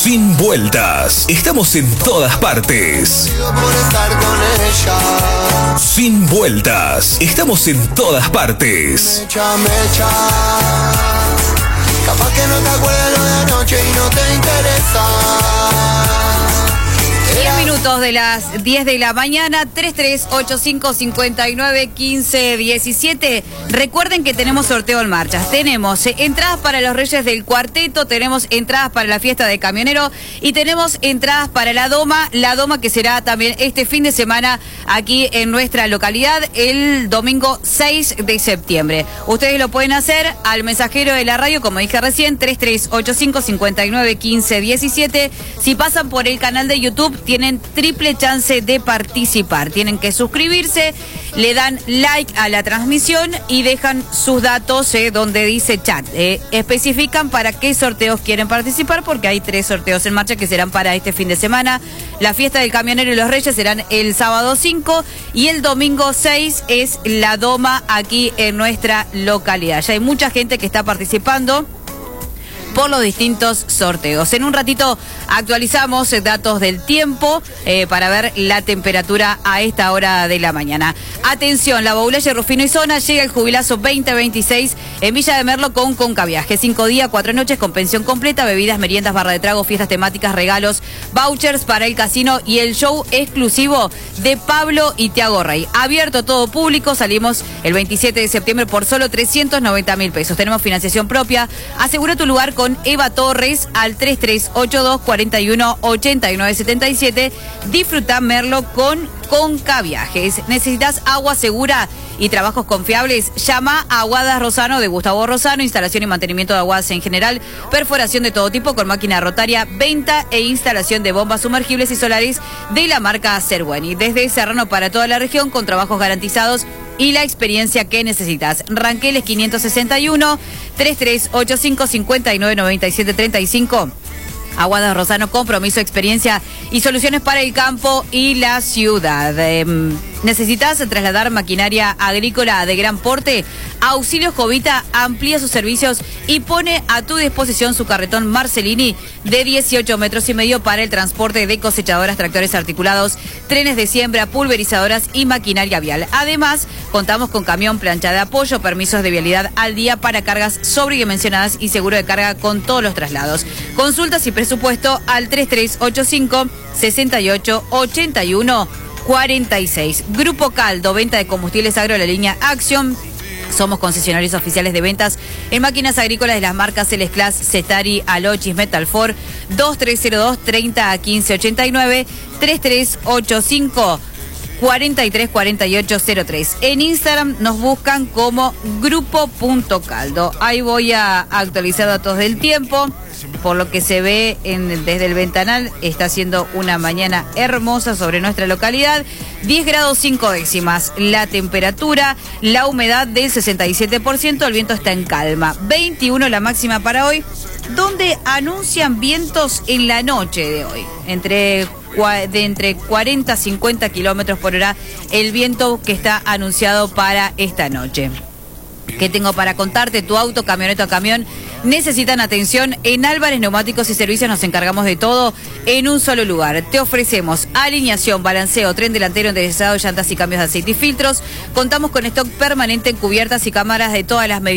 Sin vueltas. Estamos en todas partes. Sin vueltas. Estamos en todas partes. Mecha. Capaz que no te acuerdas de anoche y no te interesa. 10 minutos de las 10 de la mañana, 3385591517. Recuerden que tenemos sorteo en marcha. Tenemos entradas para los Reyes del Cuarteto, tenemos entradas para la fiesta de camionero y tenemos entradas para la Doma que será también este fin de semana aquí en nuestra localidad el domingo 6 de septiembre. Ustedes lo pueden hacer al mensajero de la radio, como dije recién, 3385591517. Si pasan por el canal de YouTube, tienen triple chance de participar. Tienen que suscribirse, le dan like a la transmisión y dejan sus datos donde dice chat. Especifican para qué sorteos quieren participar, porque hay 3 sorteos en marcha que serán para este fin de semana. La fiesta del camionero y los Reyes serán el sábado 5 y el domingo 6 es la Doma aquí en nuestra localidad. Ya hay mucha gente que está participando por los distintos sorteos. En un ratito actualizamos datos del tiempo para ver la temperatura a esta hora de la mañana. Atención, la Boulaya, Rufino y Zona, llega el jubilazo 2026 en Villa de Merlo con Concaviaje. 5 días, 4 noches con pensión completa, bebidas, meriendas, barra de trago, fiestas temáticas, regalos, vouchers para el casino y el show exclusivo de Pablo y Tiago Rey. Abierto todo público, salimos el 27 de septiembre por solo 390.000 pesos. Tenemos financiación propia. Asegura tu lugar con Eva Torres al 3382 41 89 77. Disfruta Merlo con Concaviajes. ¿Necesitas agua segura y trabajos confiables? Llama a Aguadas Rosano de Gustavo Rosano, instalación y mantenimiento de aguadas en general, perforación de todo tipo con máquina rotaria, venta e instalación de bombas sumergibles y solares de la marca Serweni. Desde Serrano para toda la región con trabajos garantizados y la experiencia que necesitas. Ranqueles 561 3385 59 97 35. Aguadas Rosano, compromiso, experiencia y soluciones para el campo y la ciudad. ¿Necesitas trasladar maquinaria agrícola de gran porte? Auxilio Jovita amplía sus servicios y pone a tu disposición su carretón Marcelini de 18 metros y medio para el transporte de cosechadoras, tractores articulados, trenes de siembra, pulverizadoras y maquinaria vial. Además, contamos con camión, plancha de apoyo, permisos de vialidad al día para cargas sobredimensionadas y seguro de carga con todos los traslados. Consultas y presupuesto al 3385 68 81 46. Grupo Caldo, venta de combustibles agro de la línea Action. Somos concesionarios oficiales de ventas en máquinas agrícolas de las marcas El Class, Cetari, Alochis, Metalfor. 2302 30 15 89 3385 434803. En Instagram nos buscan como grupo.caldo. Ahí voy a actualizar datos del tiempo. Por lo que se ve desde el ventanal, está haciendo una mañana hermosa sobre nuestra localidad. 10 grados 5 décimas la temperatura, la humedad del 67%, el viento está en calma. 21 la máxima para hoy, donde anuncian vientos en la noche de hoy. Entre 40 a 50 kilómetros por hora el viento que está anunciado para esta noche. ¿Qué tengo para contarte? Tu auto, camioneta o camión necesitan atención. En Álvarez Neumáticos y Servicios nos encargamos de todo en un solo lugar. Te ofrecemos alineación, balanceo, tren delantero, enderezado, llantas y cambios de aceite y filtros. Contamos con stock permanente en cubiertas y cámaras de todas las medidas.